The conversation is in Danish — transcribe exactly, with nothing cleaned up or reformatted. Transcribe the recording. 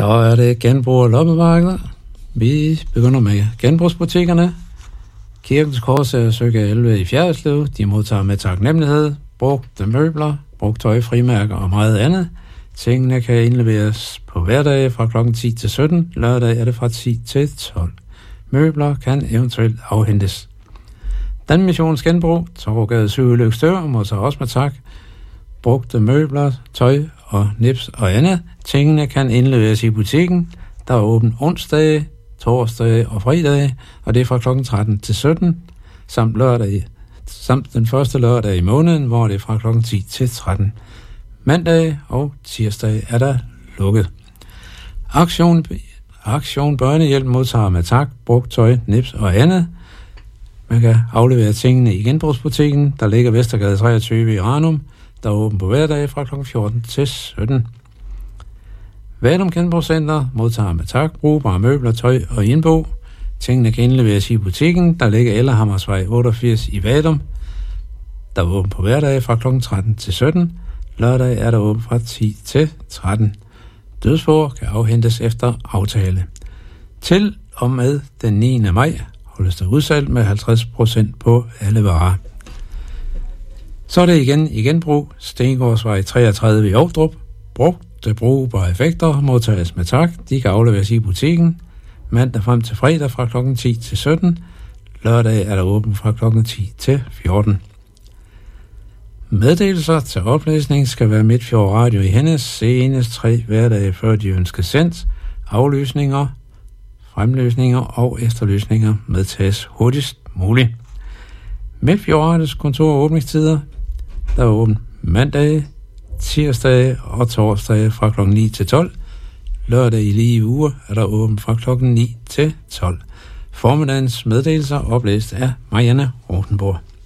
Så er det genbrug- og loppemarkeder. Vi begynder med genbrugsbutikkerne. Kirkens Kors er cirka elleve i Fjerritslev. De modtager med taknemmelighed brugte møbler, brugt tøj, frimærker og meget andet. Tingene kan indleveres på hverdage fra klokken ti til sytten. Lørdag er det fra ti til tolv. Møbler kan eventuelt afhentes. Dan Missions Genbrug, Torvgade syv i Løgstør, modtager også med tak. Brugte møbler, tøj og nips og andet. Tingene kan indleveres i butikken. Der er åbent onsdage, torsdage og fredage, og det er fra klokken tretten til sytten, samt lørdag, samt den første lørdag i måneden, hvor det er fra klokken ti til tretten. Mandag og tirsdag er der lukket. Aktion, aktion Børnehjælp modtager med tak, brugt tøj, nips og andet. Man kan aflevere tingene i genbrugsbutikken, der ligger Vestergade treogtyve i Ranum, der er åben på hverdag fra klokken fjorten til sytten. Vadum Genbrugscenter modtager med tak, brugbare møbler, tøj og indbo. Tingene kan indleveres i butikken, der ligger Ellerhammersvej otteogfirs i Vadum. Der er åben på hverdag fra klokken tretten til sytten. Lørdag er der åben fra ti til tretten. Dødsboer kan afhentes efter aftale. Til og med den niende maj holdes der udsalg med halvtreds procent på alle varer. Så er det igen i genbrug. Stengårdsvej treogtredive i Ovdrup. Brugte brugbare effekter modtages med tak. De kan afleveres i butikken mandag frem til fredag fra klokken ti til sytten. Lørdag er der åben fra klokken ti til fjorten. Meddelelser til oplæsning skal være Midtfjord Radio i Hennes senest tre hverdage før de ønskes sendt. Aflysninger, fremløsninger og efterlysninger medtages hurtigst muligt. Midtfjord Radios kontor og åbningstider, der er åbent mandag, tirsdag og torsdag fra klokken ni til tolv. Lørdag i lige uger er der åbent fra klokken ni til tolv. Formiddagens meddelelser oplæst af Marianne Rosenborg.